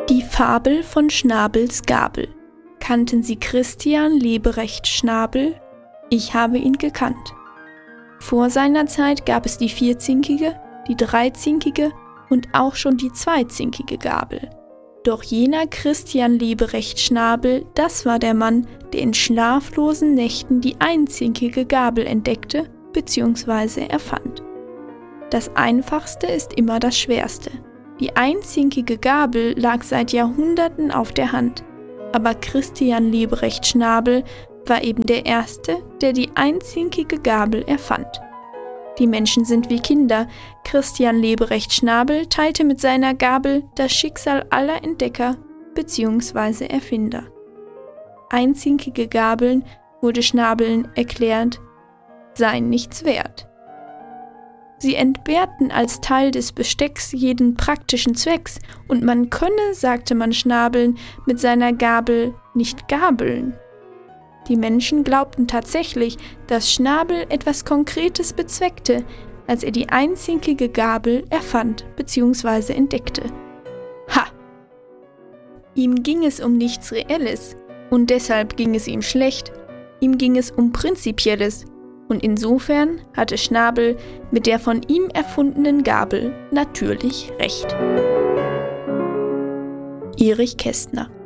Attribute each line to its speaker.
Speaker 1: Die Fabel von Schnabels Gabel. Kannten Sie Christian Leberecht Schnabel? Ich habe ihn gekannt. Vor seiner Zeit gab es die vierzinkige, die dreizinkige und auch schon die zweizinkige Gabel. Doch jener Christian Leberecht Schnabel, das war der Mann, der in schlaflosen Nächten die einzinkige Gabel entdeckte bzw. erfand. Das Einfachste ist immer das Schwerste. Die einzinkige Gabel lag seit Jahrhunderten auf der Hand, aber Christian Leberecht Schnabel war eben der Erste, der die einzinkige Gabel erfand. Die Menschen sind wie Kinder. Christian Leberecht Schnabel teilte mit seiner Gabel das Schicksal aller Entdecker bzw. Erfinder. Einzinkige Gabeln, wurde Schnabeln erklärt, seien nichts wert. Sie entbehrten als Teil des Bestecks jeden praktischen Zwecks und man könne, sagte man Schnabeln, mit seiner Gabel nicht gabeln. Die Menschen glaubten tatsächlich, dass Schnabel etwas Konkretes bezweckte, als er die einzinkige Gabel erfand bzw. entdeckte. Ha! Ihm ging es um nichts Reelles und deshalb ging es ihm schlecht. Ihm ging es um Prinzipielles. Und insofern hatte Schnabel mit der von ihm erfundenen Gabel natürlich recht. Erich Kästner.